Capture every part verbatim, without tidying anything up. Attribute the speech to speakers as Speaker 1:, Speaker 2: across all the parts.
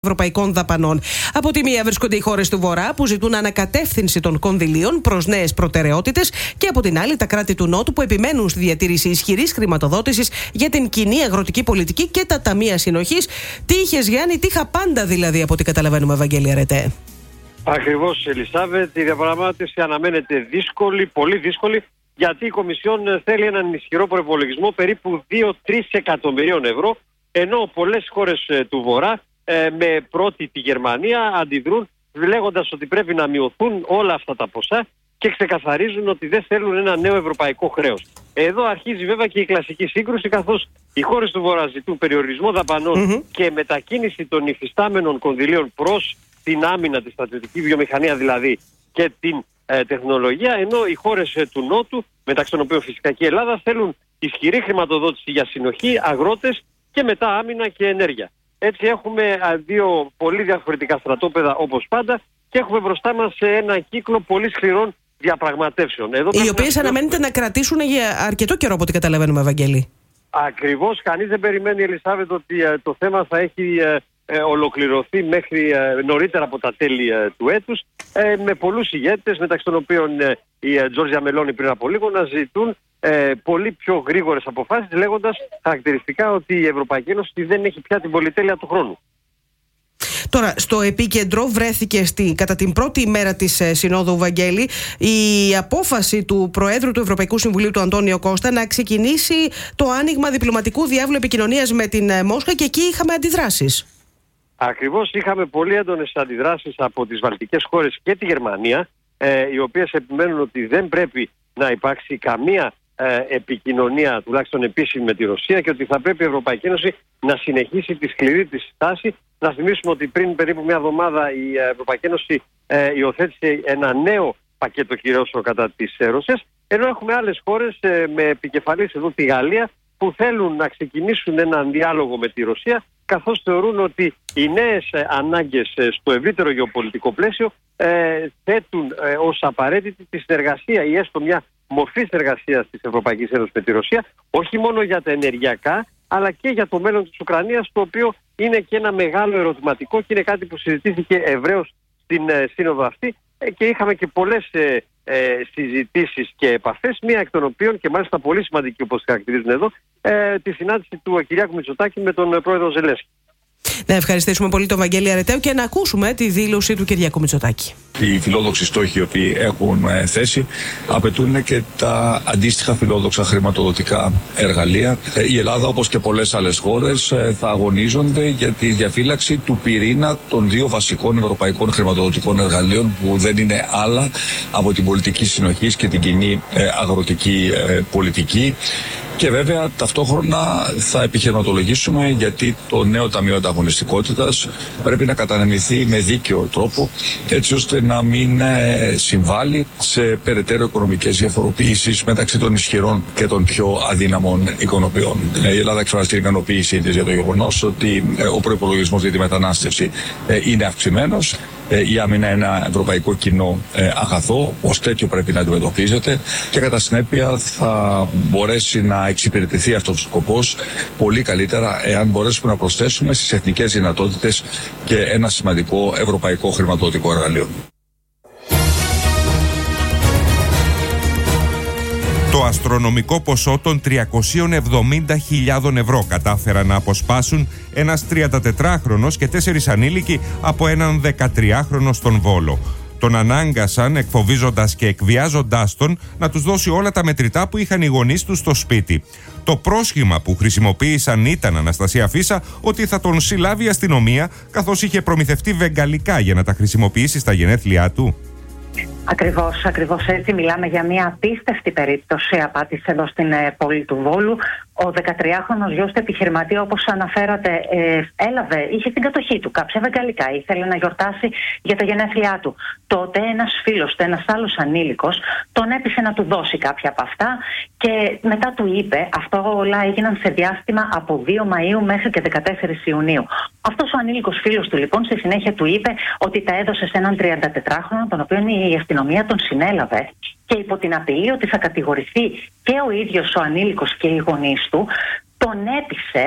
Speaker 1: ευρωπαϊκών δαπανών. Από τη μία βρίσκονται οι χώρες του Βορρά που ζητούν ανακατεύθυνση των κονδυλίων προς νέες προτεραιότητες, και από την άλλη τα κράτη του Νότου που επιμένουν στη διατήρηση ισχυρής χρηματοδότησης για την κοινή αγροτική πολιτική και τα ταμεία συνοχής. Τι είχες, Γιάννη, τι είχα πάντα δηλαδή, από ό,τι καταλαβαίνουμε, Ευαγγέλη Αρετέ.
Speaker 2: Ακριβώς, Ελισάβετ. Η διαπραγμάτευση αναμένεται δύσκολη, πολύ δύσκολη, γιατί η Κομισιόν θέλει έναν ισχυρό προϋπολογισμό περίπου δύο με τρία εκατομμυρίων ευρώ, ενώ πολλές χώρες του Βορρά, με πρώτη τη Γερμανία, αντιδρούν λέγοντας ότι πρέπει να μειωθούν όλα αυτά τα ποσά και ξεκαθαρίζουν ότι δεν θέλουν ένα νέο ευρωπαϊκό χρέος. Εδώ αρχίζει βέβαια και η κλασική σύγκρουση, καθώς οι χώρες του Βορρά ζητούν περιορισμό δαπανών mm-hmm. και μετακίνηση των υφιστάμενων κονδυλίων προς την άμυνα, τη στρατιωτική βιομηχανία δηλαδή, και την ε, τεχνολογία, ενώ οι χώρες ε, του Νότου, μεταξύ των οποίων φυσικά και η Ελλάδα, θέλουν ισχυρή χρηματοδότηση για συνοχή, αγρότες και μετά άμυνα και ενέργεια. Έτσι έχουμε δύο πολύ διαφορετικά στρατόπεδα όπως πάντα και έχουμε μπροστά μας ένα κύκλο πολύ σκληρών διαπραγματεύσεων. Εδώ
Speaker 1: οι οποίες να... αναμένεται να κρατήσουν για αρκετό καιρό, από ό,τι καταλαβαίνουμε, Ευαγγέλη.
Speaker 2: Ακριβώς. Κανείς δεν περιμένει, Ελισάβετ, ότι ε, το θέμα θα έχει ε, ε, ολοκληρωθεί μέχρι ε, νωρίτερα από τα τέλη ε, του έτους, ε, με πολλούς ηγέτες, μεταξύ των οποίων ε, η ε, Τζόρτζια Μελόνι πριν από λίγο, να ζητούν Ε, πολύ πιο γρήγορες αποφάσεις, λέγοντας χαρακτηριστικά ότι η Ευρωπαϊκή Ένωση δεν έχει πια την πολυτέλεια του χρόνου.
Speaker 1: Τώρα, στο επίκεντρο βρέθηκε στη, κατά την πρώτη ημέρα της ε, Συνόδου, Βαγγέλη, η απόφαση του Προέδρου του Ευρωπαϊκού Συμβουλίου, του Αντώνιο Κώστα, να ξεκινήσει το άνοιγμα διπλωματικού διάβλου επικοινωνίας με την ε, Μόσχα, και εκεί είχαμε αντιδράσεις. Ακριβώς, είχαμε πολύ έντονες αντιδράσεις από τις βαλτικές χώρες και τη Γερμανία, ε, οι οποίες επιμένουν ότι δεν πρέπει να υπάρξει καμία επικοινωνία, τουλάχιστον επίσημη, με τη Ρωσία, και ότι θα πρέπει η Ευρωπαϊκή Ένωση να συνεχίσει τη σκληρή της στάση. Να θυμίσουμε ότι πριν περίπου μια εβδομάδα η Ευρωπαϊκή Ένωση ε, υιοθέτησε ένα νέο πακέτο κυρώσεων κατά της Ρωσίας, ενώ έχουμε άλλες χώρες ε, με επικεφαλής εδώ τη Γαλλία, που θέλουν να ξεκινήσουν έναν διάλογο με τη Ρωσία, καθώς θεωρούν ότι οι νέες ε, ανάγκες ε, στο ευρύτερο γεωπολιτικό πλαίσιο ε, θέτουν ε, ως απαραίτητη τη συνεργασία ή έστω μια μορφή συνεργασίας της Ευρωπαϊκής Ένωσης με τη Ρωσία, όχι μόνο για τα ενεργειακά, αλλά και για το μέλλον της Ουκρανίας, το οποίο είναι και ένα μεγάλο ερωτηματικό και είναι κάτι που συζητήθηκε ευρέως στην ε, σύνοδο αυτή, ε, και είχαμε και πολλές ε, ε, συζητήσεις και επαφές, μία εκ των οποίων, και μάλιστα πολύ σημαντική όπως χαρακτηρίζουν εδώ, ε, τη συνάντηση του Κυριάκου Μητσοτάκη με τον ε, πρόεδρο Ζελένσκι. Να ευχαριστήσουμε πολύ τον Βαγγέλη Αρετέο και να ακούσουμε τη δήλωση του Κυριάκου Μητσοτάκη.
Speaker 3: Οι φιλόδοξοι στόχοι οι οποίοι έχουν θέσει απαιτούν και τα αντίστοιχα φιλόδοξα χρηματοδοτικά εργαλεία. Η Ελλάδα, όπως και πολλές άλλες χώρες, θα αγωνίζονται για τη διαφύλαξη του πυρήνα των δύο βασικών ευρωπαϊκών χρηματοδοτικών εργαλείων, που δεν είναι άλλα από την πολιτική συνοχής και την κοινή αγροτική πολιτική. Και βέβαια ταυτόχρονα θα επιχειρηματολογήσουμε γιατί το νέο Ταμείο Ανταγωνιστικότητας πρέπει να κατανεμηθεί με δίκαιο τρόπο, έτσι ώστε να μην συμβάλλει σε περαιτέρω οικονομικές διαφοροποιήσεις μεταξύ των ισχυρών και των πιο αδύναμων οικονομιών. Η Ελλάδα εκφράζει την ικανοποίησή της για το γεγονός ότι ο προϋπολογισμός για τη μετανάστευση είναι αυξημένος. Η άμυνα είναι ένα ευρωπαϊκό κοινό ε, αγαθό, ως τέτοιο πρέπει να αντιμετωπίζεται, και κατά συνέπεια θα μπορέσει να εξυπηρετηθεί αυτός ο σκοπός πολύ καλύτερα εάν μπορέσουμε να προσθέσουμε στις εθνικές δυνατότητες και ένα σημαντικό ευρωπαϊκό χρηματοδοτικό εργαλείο.
Speaker 4: Το αστρονομικό ποσό των τριακόσιες εβδομήντα χιλιάδες ευρώ κατάφεραν να αποσπάσουν ένας τριαντατετράχρονος και τέσσερις ανήλικοι από έναν δεκατριάχρονο στον Βόλο. Τον ανάγκασαν, εκφοβίζοντας και εκβιάζοντάς τον, να τους δώσει όλα τα μετρητά που είχαν οι γονείς του στο σπίτι. Το πρόσχημα που χρησιμοποίησαν ήταν, Αναστασία Φίσα, ότι θα τον συλλάβει η αστυνομία, καθώς είχε προμηθευτεί βεγγαλικά για να τα χρησιμοποιήσει στα γενέθλιά του.
Speaker 5: Ακριβώς, ακριβώς έτσι. Μιλάμε για μια απίστευτη περίπτωση απάτης εδώ στην ε, πόλη του Βόλου. Ο δεκατριάχρονος γιος του επιχειρηματία, όπως αναφέρατε, ε, έλαβε, είχε στην κατοχή του κάποια βεγγαλικά, ήθελε να γιορτάσει για τα γενέθλιά του. Τότε ένας φίλος του, ένας άλλος ανήλικος, τον έπεισε να του δώσει κάποια από αυτά, και μετά του είπε, αυτό όλα έγιναν σε διάστημα από δύο Μαΐου μέχρι και δεκατέσσερις Ιουνίου. Αυτός ο ανήλικος φίλος του λοιπόν στη συνέχεια του είπε ότι τα έδωσε σε έναν τριαντατετράχρονο, τον οποίο η αστυνομία τον συνέλαβε, και υπό την απειλή ότι θα κατηγορηθεί και ο ίδιος ο ανήλικος και οι γονείς του, τον έπεισε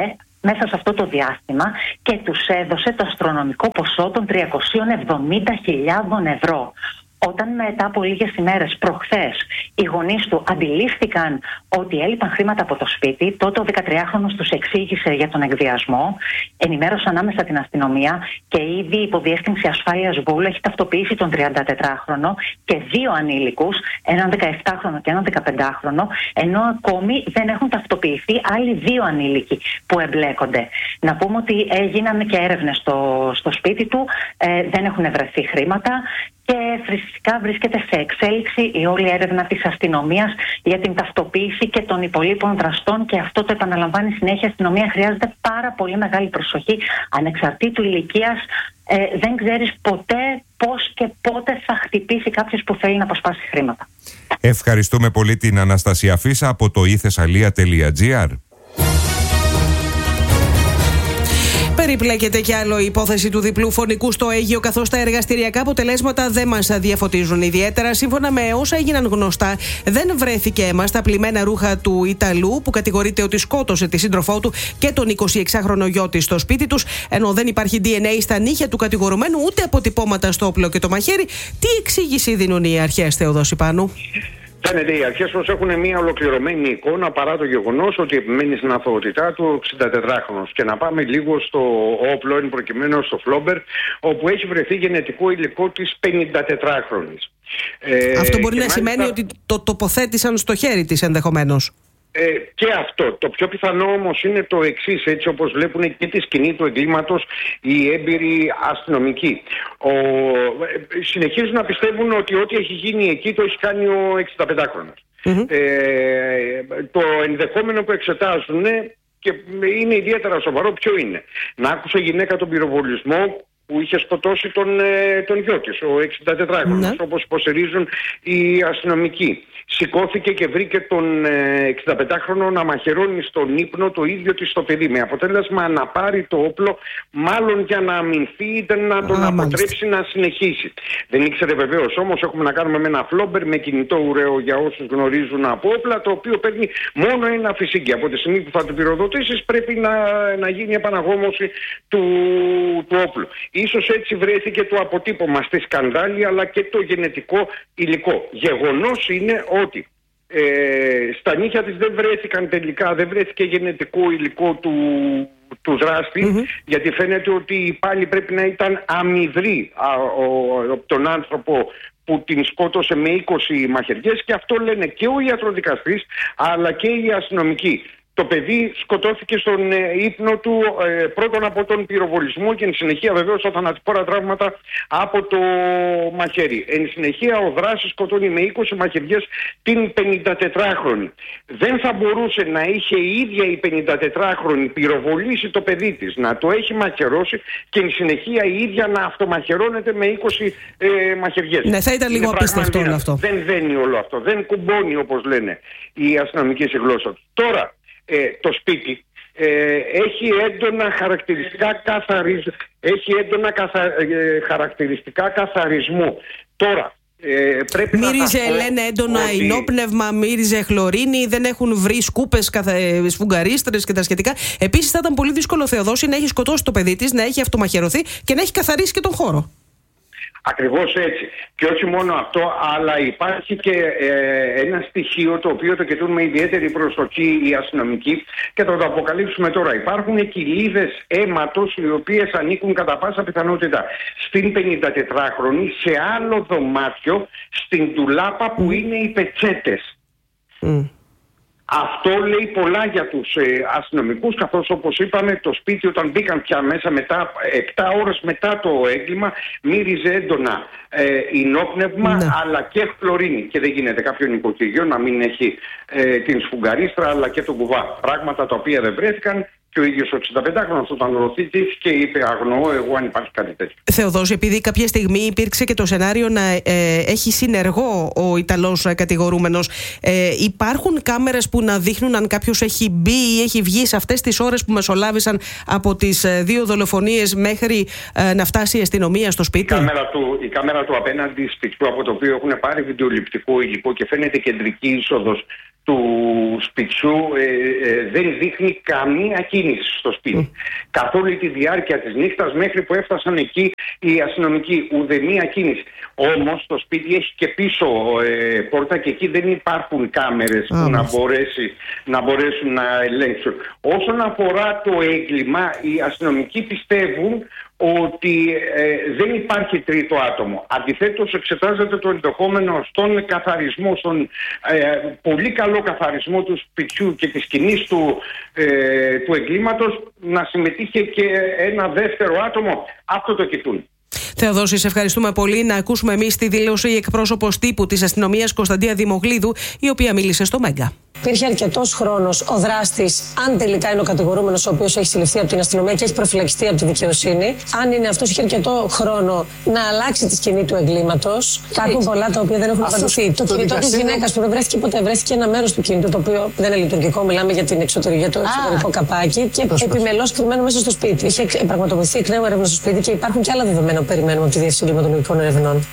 Speaker 5: μέσα σε αυτό το διάστημα και τους έδωσε το αστρονομικό ποσό των τριακόσιες εβδομήντα χιλιάδων ευρώ. Όταν μετά από λίγες ημέρες προχθές οι γονείς του αντιλήφθηκαν ότι έλειπαν χρήματα από το σπίτι, τότε ο δεκατριάχρονος τους εξήγησε για τον εκβιασμό, ενημέρωσαν άμεσα την αστυνομία και ήδη η Υποδιεύθυνση Ασφάλειας Βούλου έχει ταυτοποιήσει τον τριαντατετράχρονο και δύο ανήλικους, έναν δεκαεπτάχρονο και έναν δεκαπεντάχρονο, ενώ ακόμη δεν έχουν ταυτοποιηθεί άλλοι δύο ανήλικοι που εμπλέκονται. Να πούμε ότι έγιναν και έρευνες στο, στο σπίτι του, ε, δεν έχουν βρεθεί χρήματα. Και φυσικά βρίσκεται σε εξέλιξη η όλη έρευνα της αστυνομίας για την ταυτοποίηση και των υπολείπων δραστών, και αυτό το επαναλαμβάνει συνέχεια η αστυνομία. Χρειάζεται πάρα πολύ μεγάλη προσοχή, ανεξαρτήτου ηλικίας. Ε, δεν ξέρεις ποτέ πώς και πότε θα χτυπήσει κάποιος που θέλει να αποσπάσει χρήματα.
Speaker 4: Ευχαριστούμε πολύ την Αναστασία Φίσα από το ι θεσσαλία τελεία τζι άρ.
Speaker 1: Περιπλέκεται κι άλλο η υπόθεση του διπλού φωνικού στο Αίγυο, καθώς τα εργαστηριακά αποτελέσματα δεν μας διαφωτίζουν ιδιαίτερα. Σύμφωνα με όσα έγιναν γνωστά, δεν βρέθηκε αίμα στα πλημμένα ρούχα του Ιταλού, που κατηγορείται ότι σκότωσε τη σύντροφό του και τον εικοσιεξάχρονο γιο της στο σπίτι τους, ενώ δεν υπάρχει ντι εν έι στα νύχια του κατηγορουμένου ούτε αποτυπώματα στο όπλο και το μαχαίρι. Τι εξήγηση δίνουν οι αρχές, Θεοδόση Πάνου?
Speaker 6: Φαίνεται οι αρχές πως έχουν μια ολοκληρωμένη εικόνα, παρά το γεγονός ότι επιμένει στην αθωότητά του εξηντατετράχρονος. Και να πάμε λίγο στο όπλο, εν προκειμένου στο Φλόμπερ, όπου έχει βρεθεί γενετικό υλικό της πενηντατετράχρονης.
Speaker 1: Αυτό μπορεί να
Speaker 6: μάλιστα
Speaker 1: σημαίνει ότι το τοποθέτησαν στο χέρι της ενδεχομένως.
Speaker 6: Ε, και αυτό. Το πιο πιθανό όμως είναι το εξής, έτσι όπως βλέπουν και τη σκηνή του εγκλήματος οι έμπειροι αστυνομικοί. Ο, ε, συνεχίζουν να πιστεύουν ότι ό,τι έχει γίνει εκεί το έχει κάνει ο εξηνταπεντάχρονος. Mm-hmm. Ε, το ενδεχόμενο που εξετάζουν και είναι ιδιαίτερα σοβαρό ποιο είναι. Να άκουσε γυναίκα τον πυροβολισμό που είχε σκοτώσει τον, τον γιο της, ο εξηντατετράχρονος, mm-hmm. όπως υποστηρίζουν οι αστυνομικοί. Σηκώθηκε και βρήκε τον εξηνταπεντάχρονο να μαχαιρώνει στον ύπνο το ίδιο της το παιδί, με αποτέλεσμα να πάρει το όπλο, μάλλον για να αμυνθεί είτε να τον ah, αποτρέψει να συνεχίσει. Δεν ήξερε βεβαίως, όμως έχουμε να κάνουμε με ένα Φλόμπερ με κινητό ουραίο, για όσους γνωρίζουν από όπλα, το οποίο παίρνει μόνο ένα φυσίγγι. Από τη στιγμή που θα του πυροδοτήσεις πρέπει να, να γίνει επαναγόμωση του, του όπλου. Ίσως έτσι βρέθηκε το αποτύπωμα στη σκανδάλη, αλλά και το γενετικό υλικό. Γεγονός είναι ότι ε, στα νύχια της δεν βρέθηκαν τελικά, δεν βρέθηκε γενετικό υλικό του, του δράστη, mm-hmm. γιατί φαίνεται ότι πάλι πρέπει να ήταν αμυδρή από τον άνθρωπο που την σκότωσε με είκοσι μαχαιριές, και αυτό λένε και ο ιατροδικαστής αλλά και οι αστυνομικοί. Το παιδί σκοτώθηκε στον ε, ύπνο του, ε, πρώτον από τον πυροβολισμό και εν συνεχεία βεβαίως τα θανατηφόρα τραύματα από το μαχαίρι. Εν συνεχεία ο δράσης σκοτώνει με είκοσι μαχαιριές την πενηντατετράχρονη. Δεν θα μπορούσε να είχε η ίδια η πενηντατετράχρονη πυροβολήσει το παιδί της, να το έχει μαχαιρώσει και εν συνεχεία η ίδια να αυτομαχαιρώνεται με είκοσι ε, μαχαιριές.
Speaker 1: Ναι, θα ήταν λίγο απίστευτο όλο αυτό.
Speaker 6: Δεν δένει όλο αυτό, δεν κουμπώνει όπως λένε οι αστυνομικοί στη γλώσσα. Τώρα, Ε, το σπίτι ε, έχει έντονα χαρακτηριστικά καθαρισμ... έχει έντονα καθα... ε, χαρακτηριστικά καθαρισμού. Τώρα ε, πρέπει
Speaker 1: μύριζε,
Speaker 6: να
Speaker 1: λένε έντονα ότι... υνόπνευμα, μύριζε χλωρίνη, δεν έχουν βρει σκούπες, καθα... σφουγγαρίστρες και τα σχετικά. Επίσης θα ήταν πολύ δύσκολο, Θεοδόση, να έχει σκοτώσει το παιδί της, να έχει αυτομαχαιρωθεί και να έχει καθαρίσει και τον χώρο.
Speaker 6: Ακριβώς έτσι. Και όχι μόνο αυτό, αλλά υπάρχει και ε, ένα στοιχείο το οποίο το κοιτούν με ιδιαίτερη προσοχή οι αστυνομικοί και θα το αποκαλύψουμε τώρα. Υπάρχουν κοιλίδες αίματος οι οποίες ανήκουν κατά πάσα πιθανότητα στην πενηντατετράχρονη, σε άλλο δωμάτιο, στην ντουλάπα που είναι οι πετσέτες. Mm. Αυτό λέει πολλά για τους ε, αστυνομικούς, καθώς όπως είπαμε το σπίτι όταν μπήκαν πια μέσα μετά, επτά ώρες μετά το έγκλημα, μύριζε έντονα ε, υνόπνευμα ναι. αλλά και χλωρίνη, και δεν γίνεται κάποιο νοικοκυριό να μην έχει ε, την σφουγγαρίστρα αλλά και τον κουβά. Πράγματα τα οποία δεν βρέθηκαν. Και ο ίδιος ο εξηνταπεντάχρονος όταν ρωτήθηκε είπε αγνοώ εγώ αν υπάρχει κάτι τέτοιο.
Speaker 1: Θεοδόση, επειδή κάποια στιγμή υπήρξε και το σενάριο να ε, έχει συνεργό ο Ιταλός κατηγορούμενος, ε, υπάρχουν κάμερες που να δείχνουν αν κάποιος έχει μπει ή έχει βγει σε αυτές τις ώρες που μεσολάβησαν από τις ε, δύο δολοφονίες μέχρι ε, να φτάσει η αστυνομία στο σπίτι?
Speaker 6: Η κάμερα του, η κάμερα του απέναντι σπιτιού, από το οποίο έχουν πάρει βιντεοληπτικό υλικό και φαίνεται κεντρική είσοδος του σπιτιού ε, ε, δεν δείχνει καμία κίνηση στο σπίτι. Mm. Καθ' όλη τη διάρκεια της νύχτας μέχρι που έφτασαν εκεί οι αστυνομικοί, ουδέμια κίνηση. Όμως το σπίτι έχει και πίσω ε, πόρτα και εκεί δεν υπάρχουν κάμερες mm. που να, μπορέσει, να μπορέσουν να ελέγξουν. Όσον αφορά το έγκλημα, οι αστυνομικοί πιστεύουν ότι ε, δεν υπάρχει τρίτο άτομο. Αντιθέτως εξετάζεται το ενδεχόμενο στον καθαρισμό, στον ε, πολύ καλό καθαρισμό του σπιτιού και της σκηνής του, ε, του εγκλήματος να συμμετείχε και ένα δεύτερο άτομο. Αυτό το κοιτούν.
Speaker 1: Θεοδόση, σε ευχαριστούμε πολύ. Να ακούσουμε εμείς τη δήλωση η εκπρόσωπος τύπου της αστυνομίας Κωνσταντία Δημογλίδου, η οποία μίλησε στο Μέγκα.
Speaker 7: Υπήρχε αρκετός χρόνος ο δράστης, αν τελικά είναι ο κατηγορούμενος ο οποίος έχει συλληφθεί από την αστυνομία και έχει προφυλακιστεί από τη δικαιοσύνη, αν είναι αυτός, είχε αρκετό χρόνο να αλλάξει τη σκηνή του εγκλήματος. Υπάρχουν πολλά τα οποία δεν έχουν απαντηθεί. Το, το κινητό της γυναίκας που δεν βρέθηκε ποτέ, βρέθηκε ένα μέρος του κινητού το οποίο δεν είναι λειτουργικό. Μιλάμε για, την εξωτερική, για το εξωτερικό καπάκι και επιμελώς κρυμμένο μέσα στο σπίτι. Είχε πραγματοποιηθεί εκ νέου έρευνα στο σπίτι και υπάρχουν και άλλα δεδομένα που περιμένουμε από τη Διεύθυνση Εγκληματολογικών Ερευνών.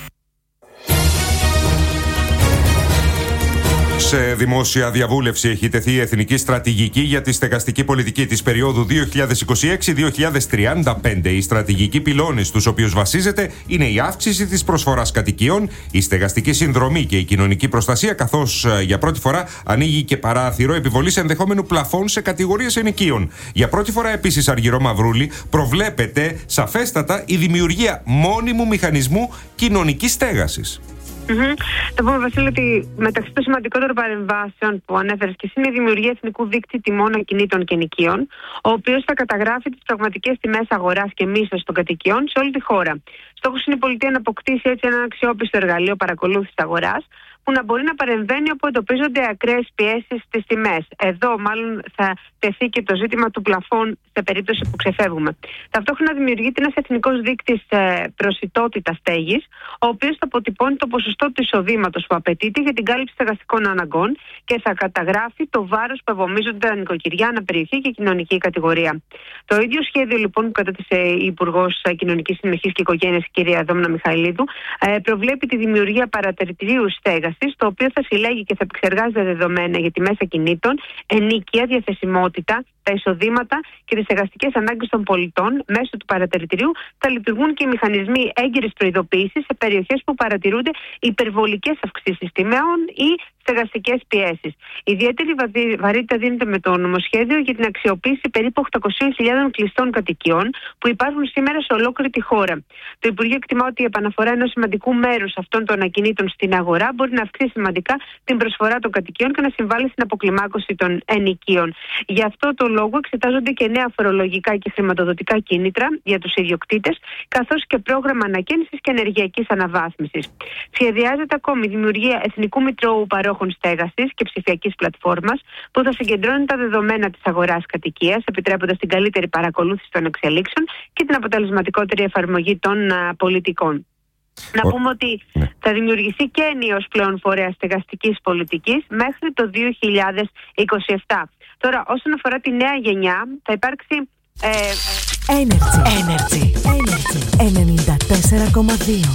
Speaker 4: Σε δημόσια διαβούλευση έχει τεθεί η Εθνική Στρατηγική για τη Στεγαστική Πολιτική της περίοδου δύο χιλιάδες είκοσι έξι με δύο χιλιάδες τριάντα πέντε. Οι στρατηγικοί πυλώνες στους οποίους βασίζεται είναι η αύξηση της προσφοράς κατοικίων, η στεγαστική συνδρομή και η κοινωνική προστασία, καθώς για πρώτη φορά ανοίγει και παράθυρο επιβολής ενδεχόμενου πλαφών σε κατηγορίες ενοικίων. Για πρώτη φορά επίσης, Αργυρό Μαυρούλη, προβλέπεται σαφέστατα η δημιουργία μόνιμου μηχανισμού κοινωνικής στέγασης.
Speaker 8: Mm-hmm. Θα πούμε, Βασίλη, ότι μεταξύ των σημαντικότερων παρεμβάσεων που ανέφερες και εσύ είναι η δημιουργία εθνικού δίκτυου τιμών ακινήτων και ενοικίων, ο οποίος θα καταγράφει τις πραγματικές τιμές αγοράς και μίσθωσης των κατοικιών σε όλη τη χώρα. Στόχος είναι η πολιτεία να αποκτήσει έτσι ένα αξιόπιστο εργαλείο παρακολούθησης αγοράς, που να μπορεί να παρεμβαίνει όπου εντοπίζονται ακραίες πιέσεις στις τιμές. Εδώ, μάλλον, θα τεθεί και το ζήτημα του πλαφών σε περίπτωση που ξεφεύγουμε. Ταυτόχρονα δημιουργείται ένας εθνικός δείκτης προσιτότητας στέγης, ο οποίος θα αποτυπώνει το ποσοστό του εισοδήματος που απαιτείται για την κάλυψη στεγαστικών αναγκών και θα καταγράφει το βάρος που ευομίζονται τα νοικοκυριά, αναπεριοχή και κοινωνική κατηγορία. Το ίδιο σχέδιο, λοιπόν, που κατέθεσε η Υπουργός Κοινωνικής Συνοχής και Οικογένειας, κυρία Δόμνα Μιχαηλίδου, προβλέπει τη δημιουργία παρατηρητηρίου στέγασης, το οποίο θα συλλέγει και θα επεξεργάζεται δεδομένα για τιμές ακινήτων, ενίκεια, διαθεσιμότητα, τα εισοδήματα και τις στεγαστικές ανάγκες των πολιτών. Μέσω του παρατηρητηρίου θα λειτουργούν και οι μηχανισμοί έγκαιρης προειδοποίησης σε περιοχές που παρατηρούνται υπερβολικές αυξήσεις τιμών ή στεγαστικές πιέσεις. Ιδιαίτερη βαρύτητα δίνεται με το νομοσχέδιο για την αξιοποίηση περίπου οκτακόσιες χιλιάδες κλειστών κατοικιών που υπάρχουν σήμερα σε ολόκληρη τη χώρα. Το Υπουργείο εκτιμά ότι η επαναφορά ενός σημαντικού μέρους αυτών των ακινήτων στην αγορά μπορεί να αυξήσει σημαντικά την προσφορά των κατοικιών και να συμβάλλει στην αποκλιμάκωση των ενοικίων. Γι' αυτό το λόγο εξετάζονται και νέα φορολογικά και χρηματοδοτικά κίνητρα για τους ιδιοκτήτες, καθώς και πρόγραμμα ανακαίνησης και ενεργειακής αναβάθμισης. Σχεδιάζεται ακόμη η δημιουργία Εθνικού Μητρώου Παρόχων Στέγασης και ψηφιακής πλατφόρμας που θα συγκεντρώνει τα δεδομένα της αγοράς κατοικίας, επιτρέποντας την καλύτερη παρακολούθηση των εξελίξεων και την αποτελεσματικότερη εφαρμογή των α, πολιτικών. Να πούμε ότι ναι. θα δημιουργηθεί και ενίος πλέον φορέας στεγαστικής πολιτικής μέχρι το δύο χιλιάδες είκοσι επτά. Τώρα, όσον αφορά τη νέα γενιά, θα υπάρξει... Ε,
Speaker 9: Energy. Energy. Energy. ενενήντα τέσσερα κόμμα δύο.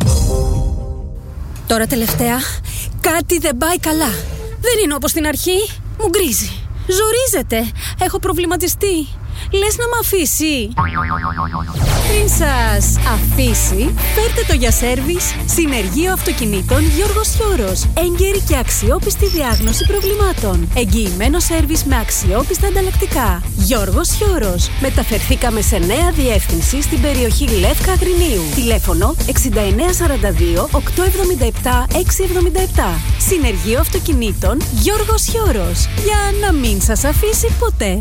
Speaker 10: Τώρα τελευταία, κάτι δεν πάει καλά. Δεν είναι όπως στην αρχή. Μου γκρίζει. Ζορίζεται. Έχω προβληματιστεί. Λες να μ' αφήσει? Πριν σας αφήσει, φέρτε το για σέρβις Συνεργείο Αυτοκινήτων Γιώργος Χιώρος. Έγκαιρη και αξιόπιστη διάγνωση προβλημάτων. Εγγυημένο σέρβις με αξιόπιστα ανταλλακτικά. Γιώργος Χιώρος. Μεταφερθήκαμε σε νέα διεύθυνση στην περιοχή Λεύκα Αγρινίου. Τηλέφωνο εξήντα εννέα σαράντα δύο οκτακόσια εβδομήντα επτά εξακόσια εβδομήντα επτά. Συνεργείο Αυτοκινήτων Γιώργος Χιώρος. Για να μην σας αφήσει ποτέ.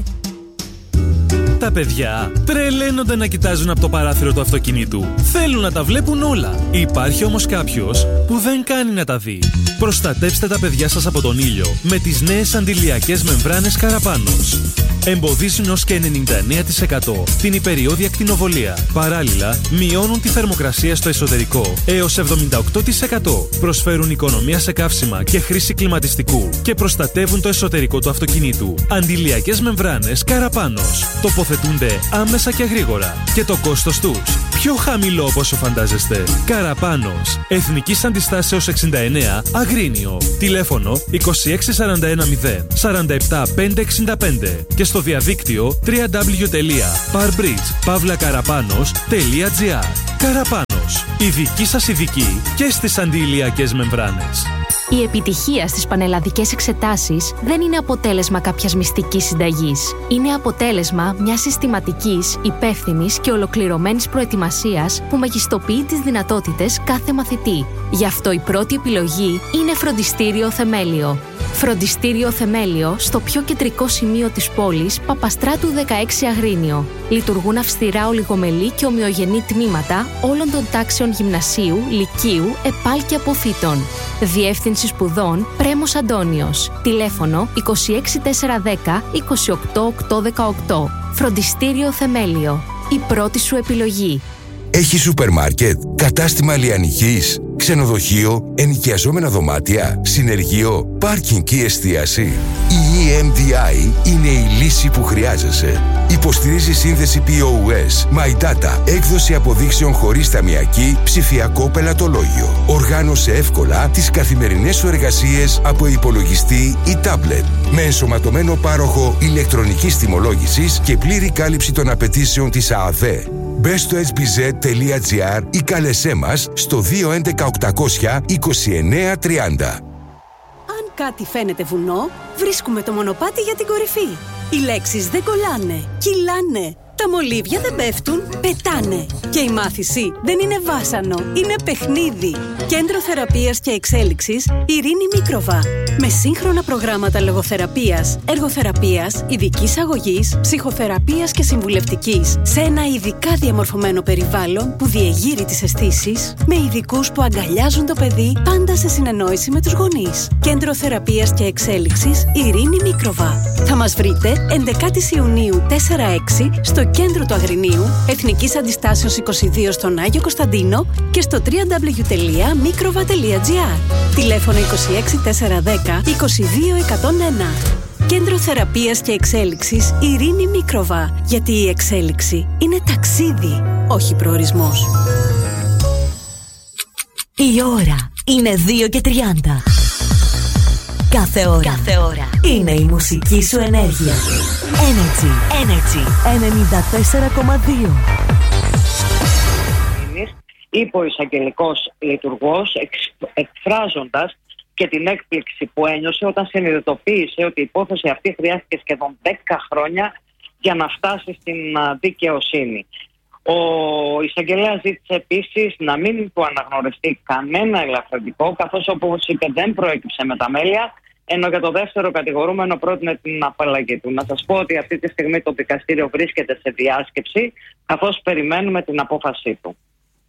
Speaker 11: Τα παιδιά τρελαίνονται να κοιτάζουν από το παράθυρο του αυτοκινήτου. Θέλουν να τα βλέπουν όλα. Υπάρχει όμως κάποιος που δεν κάνει να τα δει. Προστατέψτε τα παιδιά σας από τον ήλιο με τις νέες αντιλιακές μεμβράνες Καραπάνος. Εμποδίζουν ως και ενενήντα εννέα τοις εκατό την υπεριώδια ακτινοβολία. Παράλληλα, μειώνουν τη θερμοκρασία στο εσωτερικό έως εβδομήντα οκτώ τοις εκατό. Προσφέρουν οικονομία σε καύσιμα και χρήση κλιματιστικού και προστατεύουν το εσωτερικό του αυτοκινήτου. Αντιλιακές μεμβράνες Καραπάνος. Τοποθετούν τοποθετούνται άμεσα και γρήγορα και το κόστος τους πιο χαμηλό από όσο φαντάζεστε. Καραπάνος, Εθνικής Αντιστάσεως εξήντα εννέα, Αγρίνιο. Τηλέφωνο είκοσι έξι σαράντα ένα μηδέν σαράντα επτά πεντακόσια εξήντα πέντε και στο διαδίκτυο double-u double-u double-u τελεία parbridge pavla karapanos τελεία gr. Καραπάνος, η δική σας ειδική και στις αντιηλιακές μεμβράνες.
Speaker 12: Η επιτυχία στις πανελλαδικές εξετάσεις δεν είναι αποτέλεσμα κάποιας μυστικής συνταγής. Είναι αποτέλεσμα μιας συστηματικής, υπεύθυνης και ολοκληρωμένης προετοιμασίας που μεγιστοποιεί τις δυνατότητες κάθε μαθητή. Γι' αυτό η πρώτη επιλογή είναι Φροντιστήριο Θεμέλιο. Φροντιστήριο Θεμέλιο στο πιο κεντρικό σημείο της πόλης, Παπαστράτου δεκαέξι Αγρίνιο. Λειτουργούν αυστηρά ολιγομελή και ομοιογενή τμήματα όλων των τάξεων γυμνασίου, λυκείου, επάλ και αποφύτων. Διεύθυνση σπουδών Πρέμος Αντώνιος. Τηλέφωνο είκοσι έξι τετρακόσια δέκα είκοσι οκτώ οκτακόσια δεκαοκτώ. Φροντιστήριο Θεμέλιο. Η πρώτη σου επιλογή.
Speaker 13: Έχει σούπερ μάρκετ, κατάστημα λιανικής, ξενοδοχείο, ενοικιαζόμενα δωμάτια, συνεργείο, πάρκινγκ και εστίαση. Η ι εμ ντι άι είναι η λύση που χρειάζεσαι. Υποστηρίζει σύνδεση πι ο ες, My Data, έκδοση αποδείξεων χωρίς ταμιακή, ψηφιακό πελατολόγιο. Οργάνωσε εύκολα τις καθημερινές σου εργασίες από υπολογιστή ή τάμπλετ. Με ενσωματωμένο πάροχο ηλεκτρονικής τιμολόγησης και πλήρη κάλυψη των απαιτήσεων της ΑΑΔΕ. Μπες στο έιτς μπι ζετ τελεία τζι άρ ή κάλεσέ μας στο δύο έντεκα οκτακόσια είκοσι εννέα τριάντα.
Speaker 14: Αν κάτι φαίνεται βουνό, βρίσκουμε το μονοπάτι για την κορυφή. Οι λέξεις δεν κολλάνε, κυλάνε. Τα μολύβια δεν πέφτουν, πετάνε. Και η μάθηση δεν είναι βάσανο, είναι παιχνίδι. Κέντρο Θεραπείας και Εξέλιξης Ειρήνη Μίκροβα. Με σύγχρονα προγράμματα λογοθεραπείας, εργοθεραπείας, ειδικής αγωγής, ψυχοθεραπείας και συμβουλευτικής. Σε ένα ειδικά διαμορφωμένο περιβάλλον που διεγείρει τις αισθήσεις, με ειδικούς που αγκαλιάζουν το παιδί πάντα σε συνεννόηση με τους γονείς. Κέντρο Θεραπείας και Εξέλιξης Ειρήνη Μίκροβα. Θα μας βρείτε έντεκα Ιουνίου τέσσερα έξι στο Κέντρο του Αγρινίου, Εθνικής Αντιστάσεως είκοσι δύο στον Άγιο Κωνσταντίνο και στο double-u double-u double-u τελεία mikrova τελεία gr. Τηλέφωνο είκοσι έξι τετρακόσια δέκα είκοσι δύο εκατόν ένα. Κέντρο Θεραπείας και Εξέλιξης Ειρήνη Μίκροβα. Γιατί η εξέλιξη είναι ταξίδι, όχι προορισμός.
Speaker 9: Η ώρα είναι δύο και τριάντα. Κάθε ώρα, Κάθε ώρα είναι η μουσική σου ενέργεια. Energy, Energy ενενήντα τέσσερα κόμμα δύο.
Speaker 15: Είπε ο εισαγγελικός λειτουργός εκφράζοντας και την έκπληξη που ένιωσε όταν συνειδητοποίησε ότι η υπόθεση αυτή χρειάστηκε σχεδόν δέκα χρόνια για να φτάσει στην δικαιοσύνη. Ο εισαγγελέας ζήτησε επίσης να μην του αναγνωριστεί κανένα ελαφρυντικό, καθώς όπως είπε δεν προέκυψε μεταμέλεια, ενώ για το δεύτερο κατηγορούμενο πρότεινε την απαλλαγή του. Να σας πω ότι αυτή τη στιγμή το δικαστήριο βρίσκεται σε διάσκεψη, καθώς περιμένουμε την απόφασή του.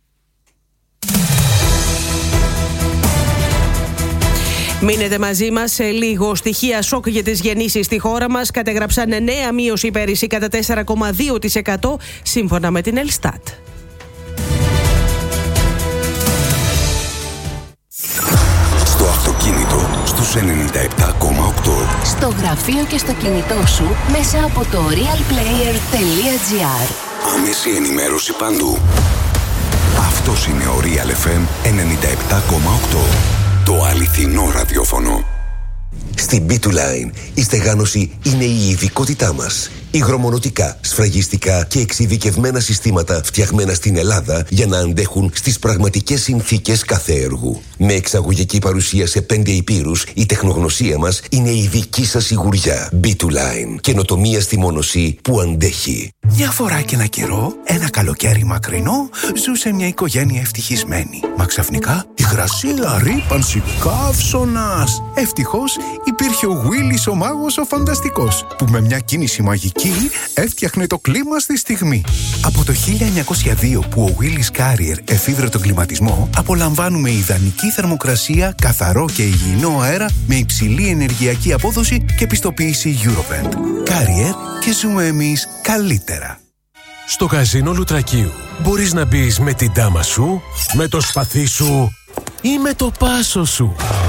Speaker 1: Μείνετε μαζί μας σε λίγο. Στοιχεία σοκ για τις γεννήσεις στη χώρα μας κατέγραψαν νέα μείωση πέρυσι κατά τέσσερα κόμμα δύο τοις εκατό σύμφωνα με την Ελστάτ.
Speaker 13: Στο αυτοκίνητο στους ενενήντα επτά κόμμα οκτώ.
Speaker 12: Στο γραφείο και στο κινητό σου μέσα από το real player τελεία gr.
Speaker 13: Άμεση ενημέρωση παντού. Αυτός είναι ο Real εφ εμ ενενήντα επτά κόμμα οκτώ. Το αληθινό ραδιόφωνο. Στην μπι του Line η στεγάνωση είναι η ειδικότητά μας. Υγρομονωτικά, σφραγιστικά και εξειδικευμένα συστήματα φτιαγμένα στην Ελλάδα για να αντέχουν στις πραγματικές συνθήκες κάθε έργου. Με εξαγωγική παρουσία σε πέντε υπήρους, η τεχνογνωσία μας είναι η δική σας σιγουριά. μπι του Line. Καινοτομία στη μόνωση που αντέχει.
Speaker 16: Μια φορά και ένα καιρό, ένα καλοκαίρι μακρινό, ζούσε μια οικογένεια ευτυχισμένη. Μα ξαφνικά, υγρασία, ρύπανση, καύσωνας. Ευτυχώς υπήρχε ο Willis ο μάγος ο φανταστικός, που με μια κίνηση μαγική έφτιαχνε το κλίμα στη στιγμή. Από το χίλια εννιακόσια δύο που ο Willis Carrier εφήβρε τον κλιματισμό, απολαμβάνουμε ιδανική θερμοκρασία, καθαρό και υγιεινό αέρα με υψηλή ενεργειακή απόδοση και πιστοποίηση Eurovent. Carrier και ζούμε εμείς καλύτερα.
Speaker 17: Στο καζίνο Λουτρακίου μπορείς να μπεις με την τάμα σου, με το σπαθί σου ή με το πάσο σου.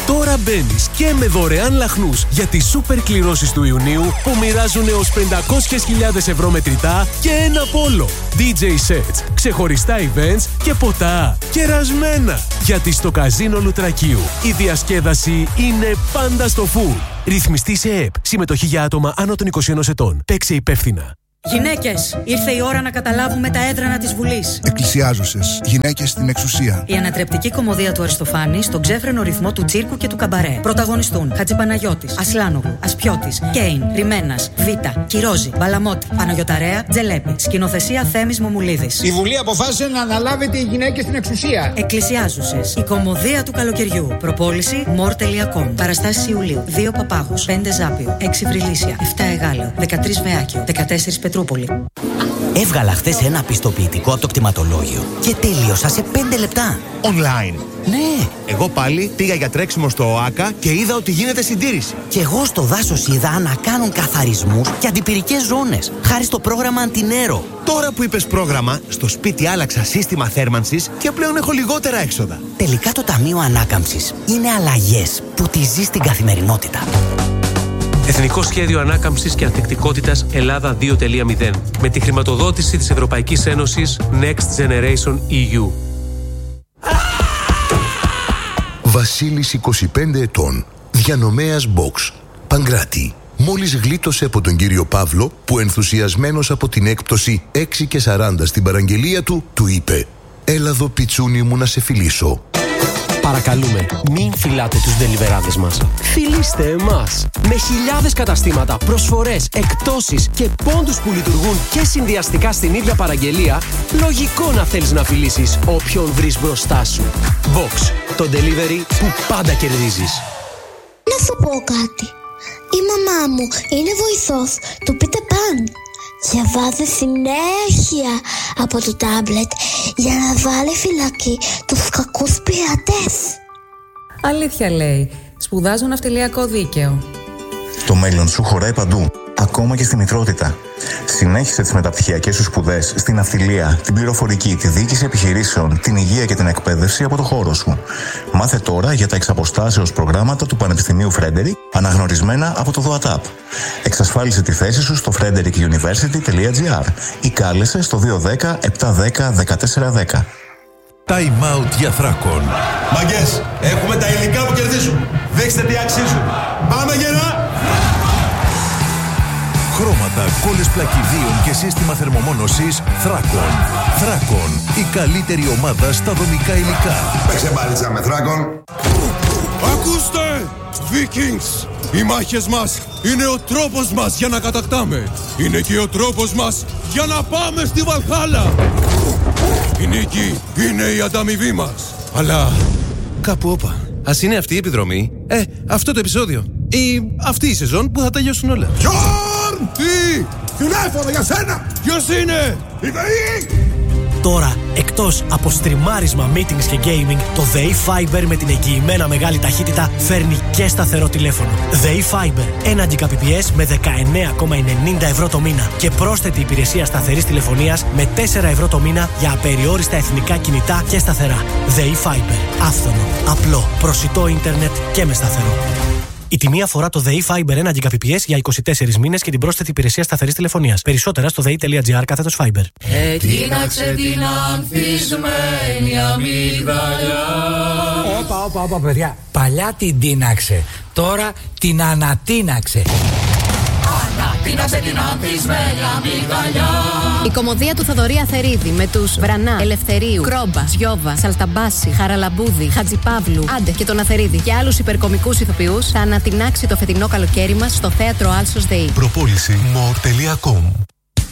Speaker 17: Τώρα μπαίνεις και με δωρεάν λαχνούς για τις σούπερ κληρώσεις του Ιουνίου που μοιράζουν έως πεντακόσιες χιλιάδες ευρώ μετρητά και ένα πόλο. ντι τζέι sets, ξεχωριστά events και ποτά. Κερασμένα! Γιατί στο Καζίνο Λουτρακίου η διασκέδαση είναι πάντα στο full. Ρυθμιστή σε ΕΕΠ. Συμμετοχή για άτομα άνω των είκοσι ενός ετών. Παίξε υπεύθυνα.
Speaker 18: Γυναίκες, ήρθε η ώρα να καταλάβουμε τα έδρανα της Βουλής.
Speaker 19: Εκκλησιάζωσες, γυναίκες στην εξουσία.
Speaker 18: Η ανατρεπτική κομμωδία του Αριστοφάνη στον ξέφρενο ρυθμό του τσίρκου και του καμπαρέ. Πρωταγωνιστούν Χατζηπαναγιώτης, Ασλάνογλου, Ασπιώτης, Κέιν, Ρημένας, Βίτα, Κυρόζη, Μπαλαμότη, Παναγιωταρέα, Τζελέπη. Σκηνοθεσία Θέμης Μομουλίδης.
Speaker 20: Η Βουλή αποφάσισε να αναλάβετε οι γυναίκες στην εξουσία.
Speaker 18: Εκκλησιάζωσες, η κομμωδία του καλοκαιριού. Προπόληση μορ τελεία κομ. Παραστάσεις Ιουλίου. δύο Παπάγους, πέντε Ζάπιο, έξι Βρυλίσια, επτά Εγάλεο, δεκατρία Βεάκιο, δεκατέσσερα Πετρούπολη.
Speaker 21: Έβγαλα χθες ένα πιστοποιητικό από το κτηματολόγιο και τελείωσα σε πέντε λεπτά.
Speaker 22: Online.
Speaker 21: Ναι.
Speaker 22: Εγώ πάλι πήγα για τρέξιμο στο ΟΑΚΑ και είδα ότι γίνεται συντήρηση.
Speaker 21: Και εγώ στο δάσος είδα να κάνουν καθαρισμούς και αντιπυρικές ζώνες, χάρη στο πρόγραμμα Αντινέρο.
Speaker 22: Τώρα που είπες πρόγραμμα, στο σπίτι άλλαξα σύστημα θέρμανσης και πλέον έχω λιγότερα έξοδα.
Speaker 21: Τελικά το Ταμείο Ανάκαμψης είναι αλλαγές που τη ζεις στην καθημερινότητα.
Speaker 23: Εθνικό Σχέδιο Ανάκαμψης και Ανθεκτικότητας Ελλάδα δύο τελεία μηδέν με τη χρηματοδότηση της Ευρωπαϊκής Ένωσης Next Generation ι γιου.
Speaker 13: Βασίλης, είκοσι πέντε ετών, διανομέας box, Παγκράτη. Μόλις γλίτωσε από τον κύριο Παύλο που ενθουσιασμένος από την έκπτωση έξι και σαράντα στην παραγγελία του, του είπε «Έλα εδώ πιτσούνι μου να σε φιλήσω».
Speaker 24: Παρακαλούμε, μην φυλάτε τους ντελιβεράδες μας. Φιλήστε εμάς. Με χιλιάδες καταστήματα, προσφορές, εκπτώσεις και πόντους που λειτουργούν και συνδυαστικά στην ίδια παραγγελία, λογικό να θέλεις να φιλήσεις όποιον βρεις μπροστά σου. Box, το delivery που πάντα κερδίζεις.
Speaker 25: Να σου πω κάτι. Η μαμά μου είναι βοηθός του Peter Pan. Διαβάζει συνέχεια από το τάμπλετ για να βάλει φυλακή τους κακούς πειρατές.
Speaker 26: Αλήθεια λέει. Σπουδάζω ναυτιλιακό δίκαιο.
Speaker 27: Το μέλλον σου χωράει παντού, ακόμα και στη μητρότητα. Συνέχισε τις μεταπτυχιακές σου σπουδές στην ναυτιλία, την πληροφορική, τη διοίκηση επιχειρήσεων, την υγεία και την εκπαίδευση από το χώρο σου. Μάθε τώρα για τα εξαποστάσεως προγράμματα του Πανεπιστημίου Φρέντερικ, αναγνωρισμένα από το ΔΟΑΤΑΠ. Εξασφάλισε τη θέση σου στο φρέντερικ γιουνιβέρσιτι τελεία τζι άρ ή κάλεσε στο δύο ένα μηδέν επτά ένα μηδέν δεκατέσσερα δέκα.
Speaker 28: Time out για Θράκον.
Speaker 29: Μαγκές, έχουμε τα υλικά που κερδίζουν. Δείξτε τι αξίζουν. Πάμε γερά!
Speaker 28: Χρώματα, κόλλες πλακιδίων και σύστημα θερμομόνωσης Θράκον. Θράκον, η καλύτερη ομάδα στα δομικά υλικά.
Speaker 29: Παίξε μπάλιτσα με Θράκον.
Speaker 30: Ακούστε! Vikings! Οι μάχες μας είναι ο τρόπος μας για να κατακτάμε. Είναι και ο τρόπος μας για να πάμε στη Βαλχάλα. Η νίκη είναι η ανταμοιβή μας. Αλλά
Speaker 31: κάπου όπα. Ας είναι αυτή η επιδρομή. Ε, αυτό το επεισόδιο. Ή αυτή η σεζόν που θα τελειώσουν όλα.
Speaker 30: Γιόρν! Τι!
Speaker 29: Τηλέφωνο για σένα!
Speaker 30: Ποιος είναι?
Speaker 29: Η ΔΕΗ!
Speaker 24: Τώρα, εκτός από στριμάρισμα, meetings και gaming, το ΔΕΗ Fiber με την εγγυημένα μεγάλη ταχύτητα φέρνει και σταθερό τηλέφωνο. ΔΕΗ Fiber, ένα Gbps με δεκαεννέα κόμμα ενενήντα ευρώ το μήνα και πρόσθετη υπηρεσία σταθερής τηλεφωνίας με τέσσερα ευρώ το μήνα για απεριόριστα εθνικά κινητά και σταθερά. ΔΕΗ Fiber, άφθονο, απλό, προσιτό ίντερνετ και με σταθερό. Η τιμή αφορά το ΔΕΗ Fiber ένα Gbps για είκοσι τέσσερις μήνες και την πρόσθετη υπηρεσία σταθερής τηλεφωνίας. Περισσότερα στο δei.gr κάθετος Fiber.
Speaker 32: Ετίναξε την ανθισμένη αμύγδαλια.
Speaker 33: Όπα, όπα, όπα, παιδιά. Παλιά την τίναξε. Τώρα την ανατίναξε.
Speaker 32: Ανατίναξε την ανθισμένη αμύγδαλια.
Speaker 12: Η κομμωδία του Θοδωρή Αθερίδη με τους Βρανά, Ελευθερίου, Κρόμπα, Σιώβα, Σαλταμπάση, Χαραλαμπούδη, Χατζηπαύλου, Άντε και τον Αθερίδη και άλλους υπερκομικούς ηθοποιούς θα ανατινάξει το φετινό καλοκαίρι μας στο θέατρο Άλσος ΔΕΗ.
Speaker 28: Προπόληση μορ τελεία κομ.